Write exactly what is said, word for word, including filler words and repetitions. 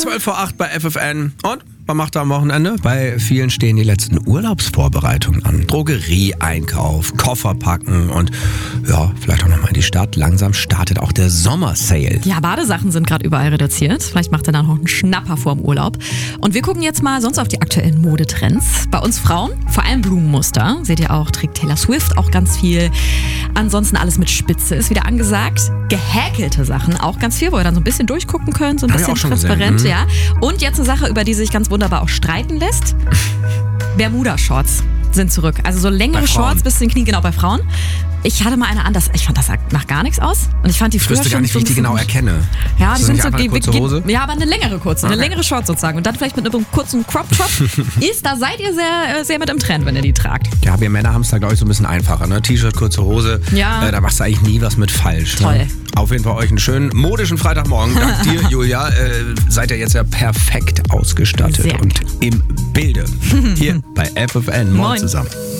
zwölf vor acht bei F F N. Und? Was macht er am Wochenende? Bei vielen stehen die letzten Urlaubsvorbereitungen an. Drogerieeinkauf, Koffer packen und ja, vielleicht auch nochmal in die Stadt. Langsam startet auch der Sommersale. Ja, Badesachen sind gerade überall reduziert. Vielleicht macht er dann noch einen Schnapper vorm Urlaub. Und wir gucken jetzt mal sonst auf die aktuellen Modetrends. Bei uns Frauen, vor allem Blumenmuster. Seht ihr auch, trägt Taylor Swift auch ganz viel. Ansonsten alles mit Spitze ist wieder angesagt. Gehäkelte Sachen auch ganz viel, wo ihr dann so ein bisschen durchgucken könnt, so ein Hab ich bisschen auch schon transparent, gesehen. ja. Und jetzt eine Sache, über die sich ganz wunderbar auch streiten lässt. Bermuda-Shorts sind zurück. Also so längere Bei Frauen. Shorts bis zu den Knien, genau, bei Frauen. Ich hatte mal eine an, das, ich fand das sah nach gar nichts aus. Und ich fand die Ich früher wüsste gar schon nicht, so wie ein ich die bisschen- genau erkenne. Ja, Ist die das sind nicht so einfach eine ge- kurze ge- Hose? Ja, aber eine längere kurze, eine Okay. längere Short sozusagen. Und dann vielleicht mit einem kurzen Crop Top. Ist, da seid ihr sehr, sehr mit im Trend, wenn ihr die tragt. Ja, wir Männer haben es da, glaube ich, so ein bisschen einfacher. Ne? T-Shirt, kurze Hose. Ja. Äh, da machst du eigentlich nie was mit falsch. Toll. Ne? Auf jeden Fall euch einen schönen modischen Freitagmorgen. Dank dir, Julia. Äh, seid ihr jetzt ja perfekt ausgestattet Sehr und im Bilde. Hier bei F F N. Moin Moin. zusammen.